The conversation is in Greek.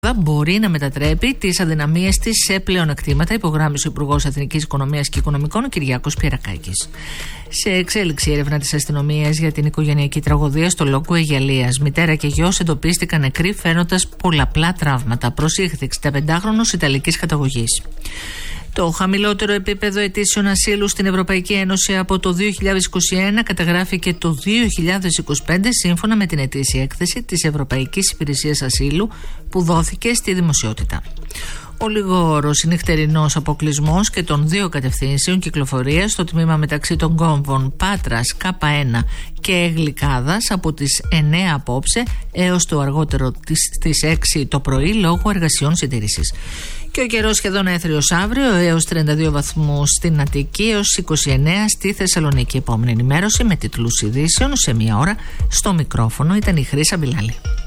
μπορεί να μετατρέπει τις αδυναμίες της σε πλεονεκτήματα, υπογράμμισε ο Υπουργός Εθνικής Οικονομίας και Οικονομικών, ο Κυριάκος Πιερακάκης. Σε εξέλιξη έρευνα της αστυνομίας για την οικογενειακή τραγωδία στο Λόκο Αιγιαλίας. Μητέρα και γιος εντοπίστηκαν νεκροί φαίνοντας πολλαπλά τραύματα. Προσήχθη 65χρονος Ιταλικής καταγωγής. Το χαμηλότερο επίπεδο αιτήσεων ασύλου στην Ευρωπαϊκή Ένωση από το 2021 καταγράφηκε το 2025 σύμφωνα με την ετήσια έκθεση της Ευρωπαϊκής Υπηρεσίας Ασύλου που δόθηκε στη δημοσιότητα. Ο λιγόρος νυχτερινός αποκλεισμός και των δύο κατευθύνσεων κυκλοφορίας στο τμήμα μεταξύ των κόμβων Πάτρας, K1 και Γλυκάδας από τις 9 απόψε έως το αργότερο στις 6 το πρωί λόγω εργασιών συντήρησης. Και ο καιρός σχεδόν έθριος αύριο, έως 32 βαθμούς στην Αττική, έως 29 στη Θεσσαλονίκη. Επόμενη ενημέρωση με τίτλους ειδήσεων σε μία ώρα. Στο μικρόφωνο ήταν η Χρύσα Μπιλάλη.